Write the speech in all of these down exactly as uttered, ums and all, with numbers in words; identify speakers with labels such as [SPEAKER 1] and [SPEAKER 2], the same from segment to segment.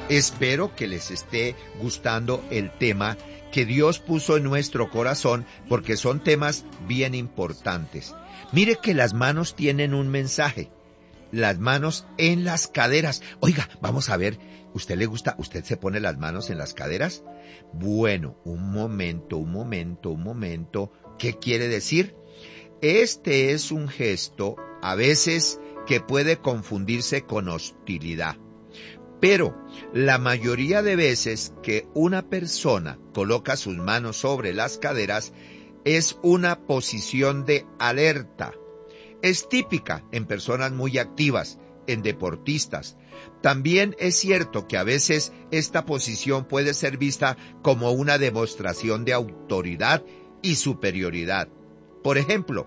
[SPEAKER 1] Espero que les esté gustando el tema que Dios puso en nuestro corazón, porque son temas bien importantes. Mire que las manos tienen un mensaje. Las manos en las caderas. Oiga, vamos a ver, ¿usted le gusta? ¿Usted se pone las manos en las caderas? Bueno, un momento, un momento, un momento. ¿Qué quiere decir? Este es un gesto, a veces, que puede confundirse con hostilidad. Pero la mayoría de veces que una persona coloca sus manos sobre las caderas es una posición de alerta. Es típica en personas muy activas, en deportistas. También es cierto que a veces esta posición puede ser vista como una demostración de autoridad y superioridad. Por ejemplo,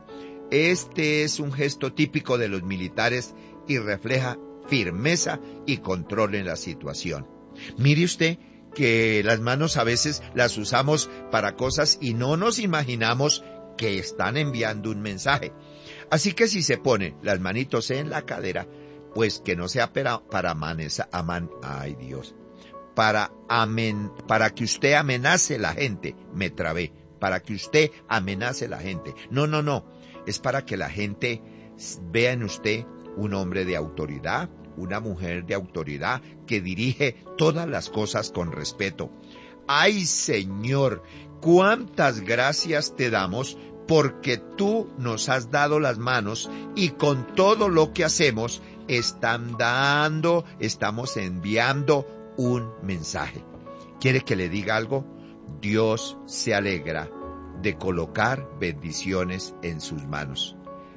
[SPEAKER 1] este es un gesto típico de los militares y refleja firmeza y control en la situación. Mire usted que las manos a veces las usamos para cosas y no nos imaginamos que están enviando un mensaje. Así que si se pone las manitos en la cadera, pues que no sea para, para amenazar, aman, ay Dios, para, amen, para que usted amenace a la gente, me trabé, para que usted amenace a la gente. No, no, no, es para que la gente vea en usted un hombre de autoridad, una mujer de autoridad que dirige todas las cosas con respeto. ¡Ay, Señor! ¡Cuántas gracias te damos porque tú nos has dado las manos y con todo lo que hacemos están dando, estamos enviando un mensaje! ¿Quiere que le diga algo? Dios se alegra de colocar bendiciones en sus manos.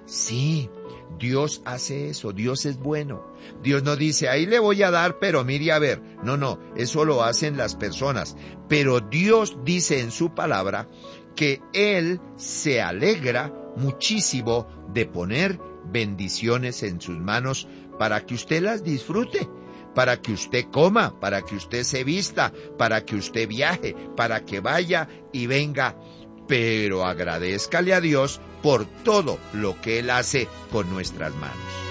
[SPEAKER 1] Sí, Dios hace eso, Dios es bueno. Dios no dice, ahí le voy a dar, pero mire a ver. No, no, eso lo hacen las personas. Pero Dios dice en su palabra que Él se alegra muchísimo de poner bendiciones en sus manos para que usted las disfrute, para que usted coma, para que usted se vista, para que usted viaje, para que vaya y venga. Pero agradézcale a Dios por todo lo que Él hace con nuestras manos.